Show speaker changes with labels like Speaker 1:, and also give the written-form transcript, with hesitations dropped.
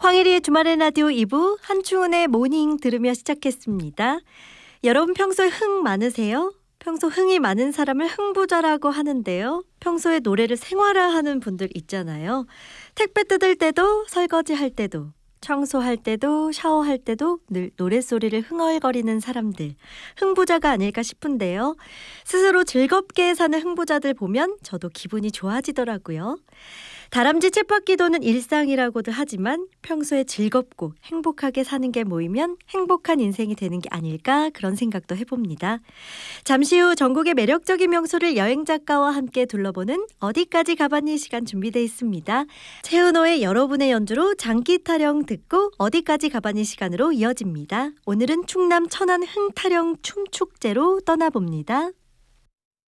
Speaker 1: 황혜리의 주말의 라디오 2부 한충훈의 모닝 들으며 시작했습니다. 여러분 평소에 흥 많으세요? 평소 흥이 많은 사람을 흥부자라고 하는데요. 평소에 노래를 생활화하는 분들 있잖아요. 택배 뜯을 때도 설거지할 때도 청소할 때도 샤워할 때도 늘 노랫소리를 흥얼거리는 사람들, 흥부자가 아닐까 싶은데요. 스스로 즐겁게 사는 흥부자들 보면 저도 기분이 좋아지더라고요. 다람쥐 쳇바퀴도는 일상이라고도 하지만 평소에 즐겁고 행복하게 사는 게 모이면 행복한 인생이 되는 게 아닐까 그런 생각도 해봅니다. 잠시 후 전국의 매력적인 명소를 여행작가와 함께 둘러보는 어디까지 가봤니 시간 준비되어 있습니다. 최은호의 여러분의 연주로 장기 타령 듣고 어디까지 가봤니 시간으로 이어집니다. 오늘은 충남 천안 흥타령 춤축제로 떠나봅니다.